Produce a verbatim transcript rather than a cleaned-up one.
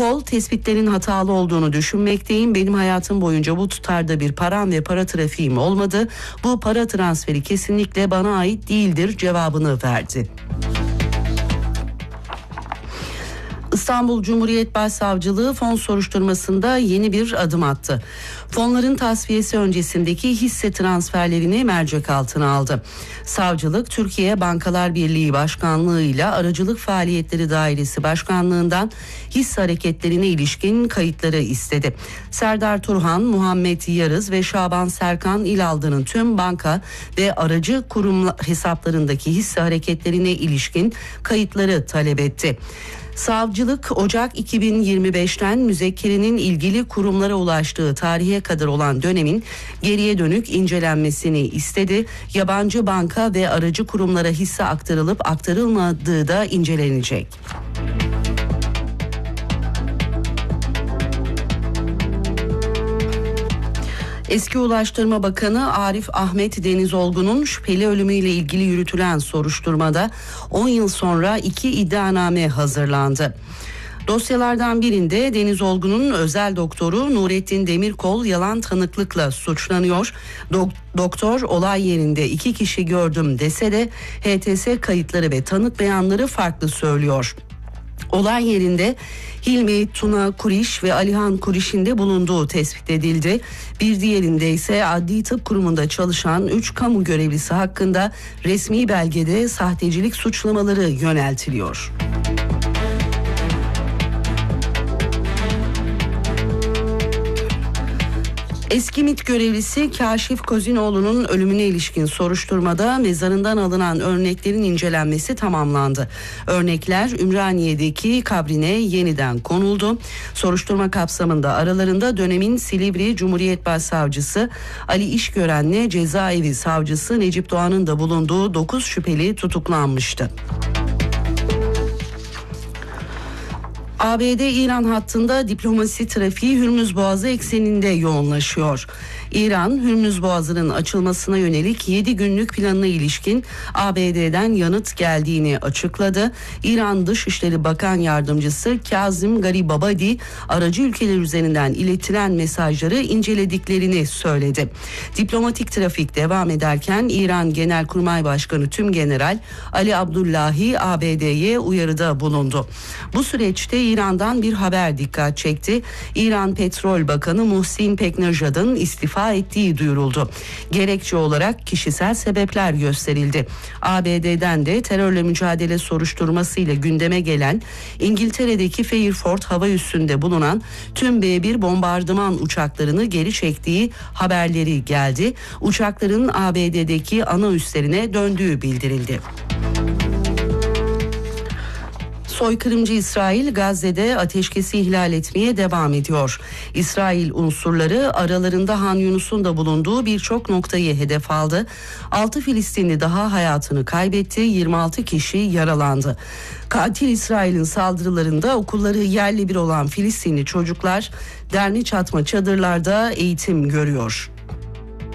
Kol, tespitlerin hatalı olduğunu düşünmekteyim. Benim hayatım boyunca bu tutarda bir param ve para trafiğim olmadı. Bu para transferi kesinlikle bana ait değildir cevabını verdi. İstanbul Cumhuriyet Başsavcılığı fon soruşturmasında yeni bir adım attı. Fonların tasfiyesi öncesindeki hisse transferlerini mercek altına aldı. Savcılık, Türkiye Bankalar Birliği Başkanlığı ile Aracılık Faaliyetleri Dairesi Başkanlığı'ndan hisse hareketlerine ilişkin kayıtları istedi. Serdar Turhan, Muhammed Yarız ve Şaban Serkan İlaldı'nın tüm banka ve aracı kurum hesaplarındaki hisse hareketlerine ilişkin kayıtları talep etti. Savcılık, Ocak iki bin yirmi beşten müzekkerenin ilgili kurumlara ulaştığı tarihe kadar olan dönemin geriye dönük incelenmesini istedi. Yabancı banka ve aracı kurumlara hisse aktarılıp aktarılmadığı da incelenecek. Eski Ulaştırma Bakanı Arif Ahmet Denizolgun'un şüpheli ölümüyle ilgili yürütülen soruşturmada on yıl sonra iki iddianame hazırlandı. Dosyalardan birinde Denizolgun'un özel doktoru Nurettin Demirkol yalan tanıklıkla suçlanıyor. Dok- doktor olay yerinde iki kişi gördüm dese de H T S kayıtları ve tanık beyanları farklı söylüyor. Olay yerinde Hilmi Tuna Kuriş ve Alihan Kuriş'in de bulunduğu tespit edildi. Bir diğerinde ise Adli Tıp Kurumu'nda çalışan üç kamu görevlisi hakkında resmi belgede sahtecilik suçlamaları yöneltiliyor. Eski MİT görevlisi Kaşif Kozinoğlu'nun ölümüne ilişkin soruşturmada mezarından alınan örneklerin incelenmesi tamamlandı. Örnekler Ümraniye'deki kabrine yeniden konuldu. Soruşturma kapsamında aralarında dönemin Silivri Cumhuriyet Başsavcısı Ali İşgören'le Cezaevi Savcısı Necip Doğan'ın da bulunduğu dokuz şüpheli tutuklanmıştı. A B D-İran hattında diplomasi trafiği Hürmüz Boğazı ekseninde yoğunlaşıyor. İran, Hürmüz Boğazı'nın açılmasına yönelik yedi günlük planına ilişkin A B D'den yanıt geldiğini açıkladı. İran Dışişleri Bakan Yardımcısı Kazım Garibabadi, aracı ülkeler üzerinden iletilen mesajları incelediklerini söyledi. Diplomatik trafik devam ederken İran Genelkurmay Başkanı Tümgeneral Ali Abdullahi A B D'ye uyarıda bulundu. Bu süreçte İran'dan bir haber dikkat çekti. İran Petrol Bakanı Muhsin Peknejad'ın istifa ettiği duyuruldu. Gerekçe olarak kişisel sebepler gösterildi. A B D'den de terörle mücadele soruşturmasıyla gündeme gelen İngiltere'deki Fairford hava üssünde bulunan tüm B bir bombardıman uçaklarını geri çektiği haberleri geldi. Uçakların A B D'deki ana üslerine döndüğü bildirildi. Soykırımcı İsrail Gazze'de ateşkesi ihlal etmeye devam ediyor. İsrail unsurları aralarında Han Yunus'un da bulunduğu birçok noktayı hedef aldı. altı Filistinli daha hayatını kaybetti, yirmi altı kişi yaralandı. Katil İsrail'in saldırılarında okulları yerle bir olan Filistinli çocuklar derli çatma çadırlarda eğitim görüyor.